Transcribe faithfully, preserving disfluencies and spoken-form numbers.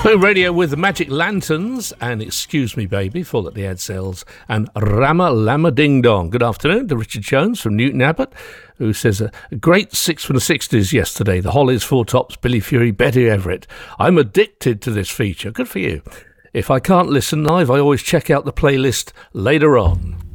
Pooh Radio with the Magic Lanterns and Excuse Me Baby, Fall at the Ad Sales, and Rama Lama Ding Dong. Good afternoon to Richard Jones from Newton Abbot, who says a great six from the sixties yesterday. The Hollies, Four Tops, Billy Fury, Betty Everett. I'm addicted to this feature. Good for you. If I can't listen live, I always check out the playlist later on.